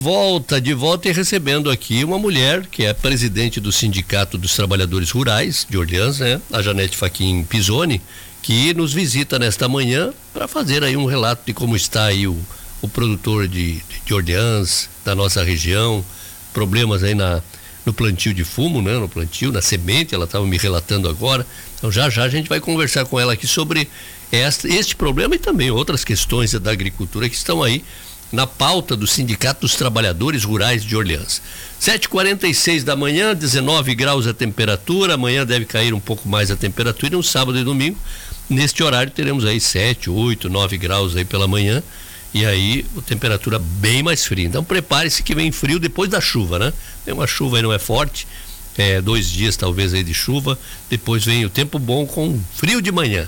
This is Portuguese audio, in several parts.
De volta e recebendo aqui uma mulher que é presidente do Sindicato dos Trabalhadores Rurais de Orleans, né? A Janete Fachin Pisoni, que nos visita nesta manhã para fazer aí um relato de como está aí o produtor de Orleans, da nossa região, problemas aí no plantio de fumo, né? No plantio, na semente, ela estava me relatando agora. Então já a gente vai conversar com ela aqui sobre este problema e também outras questões da agricultura que estão aí na pauta do Sindicato dos Trabalhadores Rurais de Orleans. 7h46 da manhã, 19 graus a temperatura, amanhã deve cair um pouco mais a temperatura, e no sábado e domingo, neste horário, teremos aí 7, 8, 9 graus aí pela manhã, e aí a temperatura bem mais fria. Então prepare-se que vem frio depois da chuva, né? Tem uma chuva aí, não é forte, 2 dias talvez aí de chuva, depois vem o tempo bom com frio de manhã.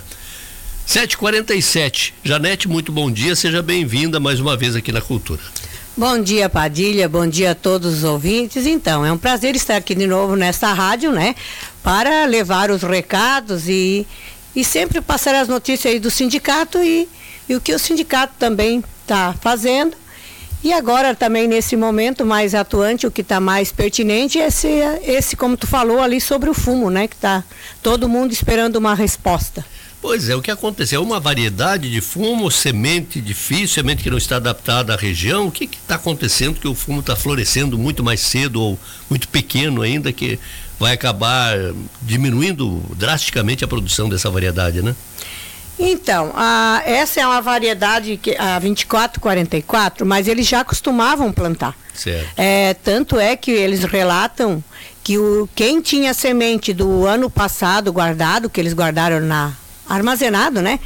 7h47, Janete, muito bom dia, seja bem-vinda mais uma vez aqui na Cultura. Bom dia, Padilha, bom dia a todos os ouvintes. Então, é um prazer estar aqui de novo nessa rádio, né, para levar os recados e sempre passar as notícias aí do sindicato e o que o sindicato também está fazendo. E agora também nesse momento mais atuante, o que está mais pertinente é esse, como tu falou ali sobre o fumo, né, que está todo mundo esperando uma resposta. Pois é, o que aconteceu? É uma variedade de fumo, semente difícil, semente que não está adaptada à região. O que está acontecendo que o fumo está florescendo muito mais cedo ou muito pequeno ainda, que vai acabar diminuindo drasticamente a produção dessa variedade, né? Então, essa é uma variedade que a 2444, mas eles já costumavam plantar. Certo. Tanto é que eles relatam que quem tinha semente do ano passado guardado, que eles guardaram armazenado, né?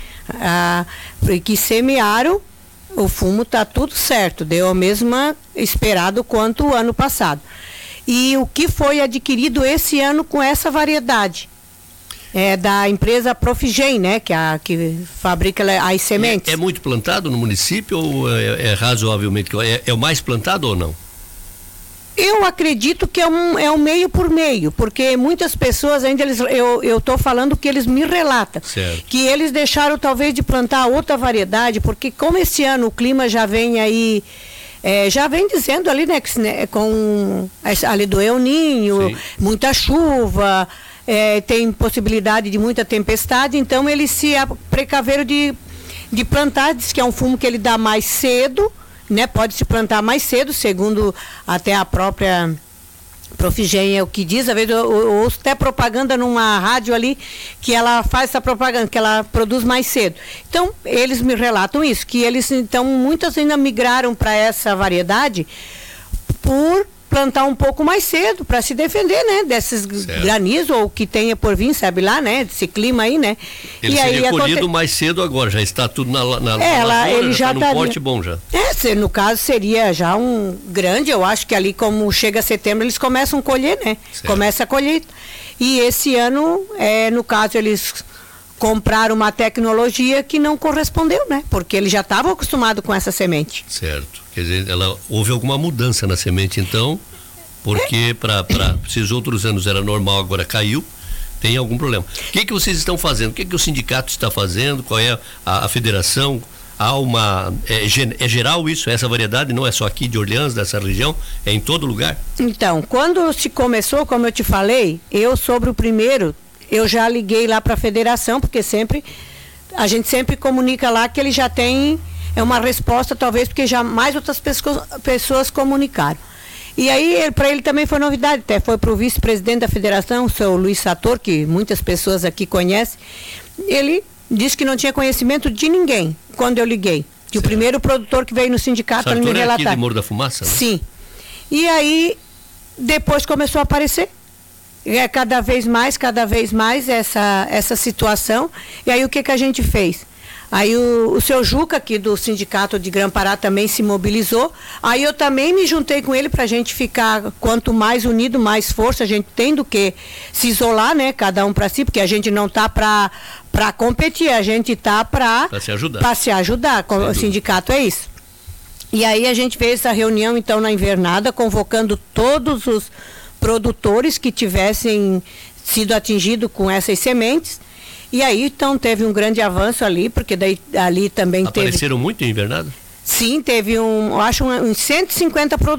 Que semearam, o fumo tá tudo certo, deu a mesma esperado quanto o ano passado. E o que foi adquirido esse ano com essa variedade? É da empresa Profigen, né? Que fabrica as sementes. É muito plantado no município ou é razoavelmente? É o mais plantado ou não? Eu acredito que é um meio por meio, porque muitas pessoas ainda, eu estou falando que eles me relatam, certo, que eles deixaram talvez de plantar outra variedade, porque como esse ano o clima já vem aí, já vem dizendo ali, né, que, com ali do El Ninho, muita chuva, tem possibilidade de muita tempestade, então eles se precaveram de plantar, diz que é um fumo que ele dá mais cedo, né, pode se plantar mais cedo, segundo até a própria Profigen é o que diz. Às vezes eu ouço até propaganda numa rádio ali que ela faz essa propaganda, que ela produz mais cedo. Então, eles me relatam isso, que eles, então, muitas ainda migraram para essa variedade por plantar um pouco mais cedo, para se defender, né, desses granizos ou que tenha por vir, sabe lá, né, desse clima aí, né. Ele seria colhido mais cedo agora, já está tudo na lavoura, ele já está no porte bom já. No caso seria já um grande, eu acho que ali como chega setembro eles começam a colher, né, começa a colher. E esse ano, no caso eles compraram uma tecnologia que não correspondeu, né, porque eles já estavam acostumados com essa semente. Certo. Quer dizer, houve alguma mudança na semente, então, porque se os outros anos era normal, agora caiu, tem algum problema. O que vocês estão fazendo? O que o sindicato está fazendo? Qual é a federação? É geral isso, essa variedade, não é só aqui de Orleans, dessa região, é em todo lugar? Então, quando se começou, como eu te falei, sobre o primeiro, eu já liguei lá para a federação, porque a gente sempre comunica lá que ele já tem uma resposta, talvez porque já mais outras pessoas comunicaram. E aí, para ele também foi novidade, até foi para o vice-presidente da federação, o seu Luiz Sator, que muitas pessoas aqui conhecem. Ele disse que não tinha conhecimento de ninguém quando eu liguei. Que o primeiro produtor que veio no sindicato ele me relatar. Aqui de Morro da Fumaça? Né? Sim. E aí, depois começou a aparecer. Cada vez mais essa situação. E aí o que a gente fez? Aí o seu Juca aqui do sindicato de Grã-Pará também se mobilizou. Aí eu também me juntei com ele para a gente ficar, quanto mais unido, mais força a gente tem do que se isolar, né? Cada um para si, porque a gente não tá para competir, a gente tá para se ajudar. O sindicato é isso. E aí a gente fez essa reunião então na invernada, convocando todos os produtores que tivessem sido atingidos com essas sementes. E aí, então, teve um grande avanço ali, porque daí ali também Apareceram muito em invernada? Sim, teve acho uns 150 produtores.